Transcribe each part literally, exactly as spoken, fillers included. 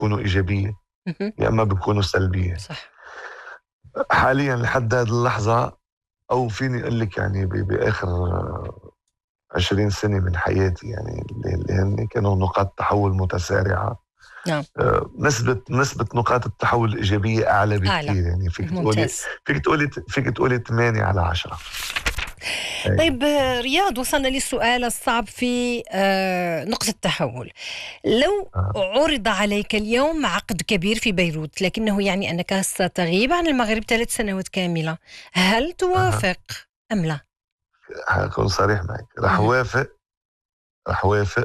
بيكونوا إيجابية مهم. يا إما بيكونوا سلبية. صح. حاليا لحد هذه اللحظة، أو فيني أقول لك يعني ب- بآخر آه، عشرين سنة من حياتي، يعني اللي اللي هن كانوا نقاط تحول متسارعة. نعم. آه، نسبة نسبة نقاط التحول الإيجابية أعلى أعلى. بكتير. يعني فيك تقولي ممتاز. فيك تقولي فيك تقولي ثمانية على عشرة. أي. طيب آه، رياض، وصلنا للسؤال الصعب في آه، نقطة التحول. لو آه. عرض عليك اليوم عقد كبير في بيروت، لكنه يعني أنك ستغيب عن المغرب ثلاث سنوات كاملة، هل أها. توافق أم لا؟ حكون صريح معك، رح مهم. وافق. رح وافق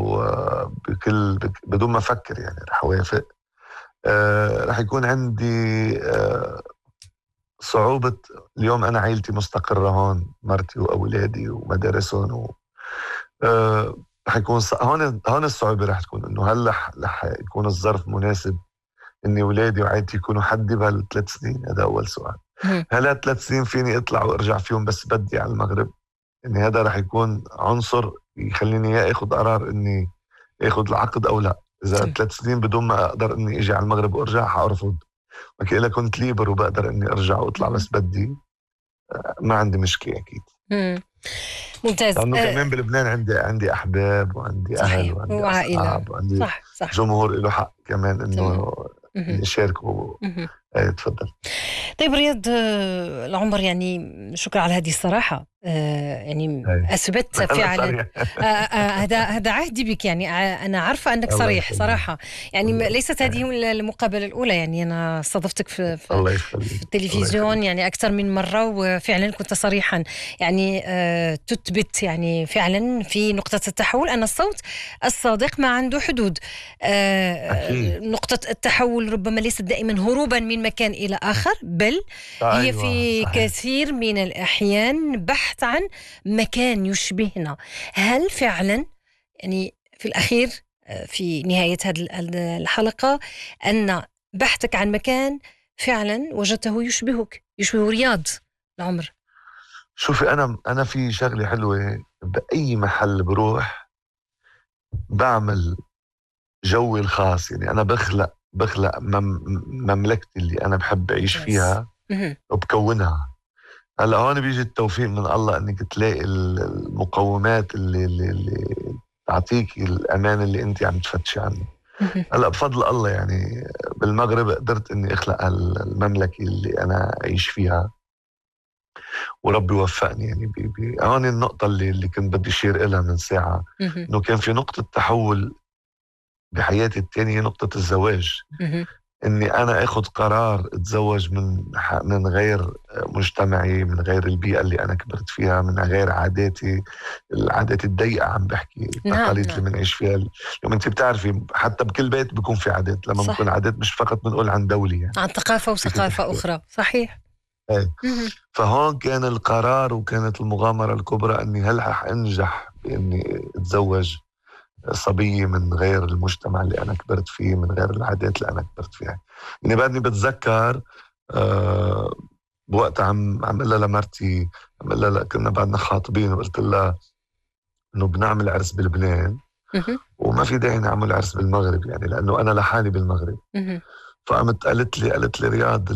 وبكل بك بدون ما أفكر، يعني رح وافق. آه رح يكون عندي آه صعوبة. اليوم أنا عائلتي مستقرة هون، مرتي وأولادي ومدارسهم و... آه رح يكون ص... هون هون الصعوبة رح تكون إنه هل رح رح يكون الظرف مناسب إني أولادي وعائلتي يكونوا حدي بهالثلاث سنين؟ هذا أول سؤال. مهم. هل هالثلاث سنين فيني أطلع وأرجع فيهم بس بدي على المغرب؟ إني هذا رح يكون عنصر يخليني يا أخذ قرار إني أخذ العقد أو لا. إذا تمام. ثلاث سنين بدون ما أقدر إني أجي على المغرب وأرجع، حأرفض. لكن إذا كنت ليبر وبقدر إني أرجع وأطلع مهم. بس بدي، ما عندي مشكلة أكيد. مم. ممتاز. لأنه آه، كمان بلبنان عندي عندي أحباب وعندي أهل صحيح، وعندي وعائلة. أصحاب وعندي صح صح. جمهور له حق كمان تمام. إنه مهم. إني أشاركه. مهم. إيه، تفضل. طيب رياض، آه، العمر، يعني شكرا على هذه الصراحة. آه، يعني إيه. أثبتت أنا فعلا. صريح. آه، آه، هذا هذا عهدي بك، يعني ع- أنا عارفة أنك الله صريح يخليك. صراحة. يعني م- الله ليست هذه إيه. المقابلة الأولى، يعني أنا استضفتك في في, الله في يخليك. الله التلفزيون يخليك. يعني أكثر من مرة، وفعلا كنت صريحا. يعني آه، تثبت يعني فعلا في نقطة التحول أن الصوت الصادق ما عنده حدود. آه، أكيد. نقطة التحول ربما ليست دائما هروبا من مكان إلى آخر، بل هي أيوة في صحيح. كثير من الأحيان بحث عن مكان يشبهنا. هل فعلا، يعني في الأخير، آه، في نهاية هذه الحلقة، أن بحثك عن مكان فعلا وجدته يشبهك، يشبه رياض العمر؟ شوفي، أنا أنا في شغلة حلوة بأي محل بروح، بعمل جوي الخاص. يعني أنا بخلق بخلق مم مملكتي اللي أنا بحب أعيش ممتاز. فيها مهم. وبكونها. هلا هون بيجي التوفيق من الله، انك تلاقي المقومات اللي اللي, اللي تعطيك الامان اللي انت عم تفتشي عنه. مهم. هلا بفضل الله يعني بالمغرب قدرت اني اخلق هالمملكه اللي انا اعيش فيها، وربي وفقني. يعني بي بي هون النقطه اللي اللي كنت بدي اشير لها من ساعه، مهم. انه كان في نقطه تحول بحياتي الثانيه، نقطه الزواج. مهم. اني انا اخذ قرار اتزوج من من غير مجتمعي، من غير البيئه اللي انا كبرت فيها، من غير عاداتي، العادات الضيقه عم بحكي، نعم التقاليد اللي نعم. بنعيش فيها. اليوم انت بتعرفي حتى بكل بيت بيكون في عادات، لما بنقول صح. عادات مش فقط بنقول عن دولي يعني. عن ثقافة فيك وثقافة تحكي. أخرى. صحيح. ايه. مهم. فهون كان القرار وكانت المغامره الكبرى، اني هل رح انجح باني اتزوج صبية من غير المجتمع اللي أنا كبرت فيه، من غير العادات اللي أنا كبرت فيها. يعني بعدني بتذكر أه بوقتها عم عم قلها لمرتي، عم قلها لا، كنا بعدنا خاطبين، وقلت لها إنه بنعمل عرس بلبنان مهم. وما في داعي نعمل عرس بالمغرب، يعني لأنه أنا لحالي بالمغرب. مهم. فقامت قالت لي قالت لي رياض،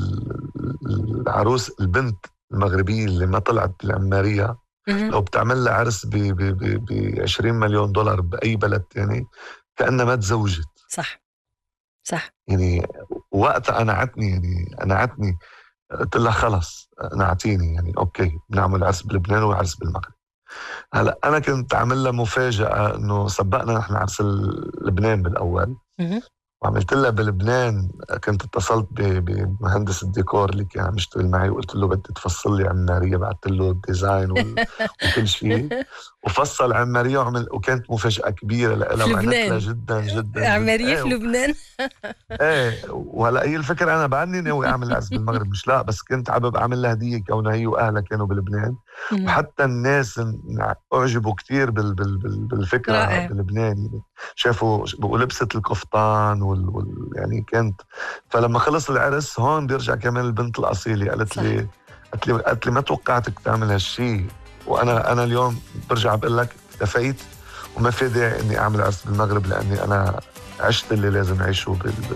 العروس البنت المغربية اللي ما طلعت بالعمارية، مهم. لو بتعمل لها عرس ب عشرين مليون دولار بأي بلد تاني، كأنها ما تزوجت. صح صح. يعني وقتها أنا عتني يعني أنا عتني قلت لها خلص أنا عتيني، يعني أوكي بنعمل عرس بلبنان وعرس بالمغرب. هلأ أنا كنت عامل لها مفاجأة إنه سبقنا نحن عرس لبنان بالأول، مهم. وعملت لها بلبنان. كنت اتصلت بمهندس الديكور اللي كان عم يشتغل معي، وقلت له بدي تفصل لي عمارية. بعثت له الديزاين وال... وكل شيء، وفصل عمارية وعمل، وكانت مفاجأة كبيرة لها في وعنت لها لبنان. جدا جدا جدا. عملية في ايه. لبنان. ايه. وهلا هي الفكرة انا بعدني ناوي اعمل عرس بالمغرب، مش لا، بس كنت حابب اعمل لها هدية كونها هي واهلها كانوا بلبنان. مهم. وحتى الناس اعجبوا كتير بال... بال... بال... بالفكرة رائع. بلبنان. يعني شافوا ولبسة القفطان وال... وال... يعني كانت. فلما خلص العرس هون بيرجع كمان البنت الأصيلة، قالت صح. لي قالت لي قالت لي ما توقعتك تعمل هالشي. وانا انا اليوم برجع بقول لك اكتفيت، وما في داعي اني اعمل عرس بالمغرب، لاني انا عشت اللي لازم اعيشه بال...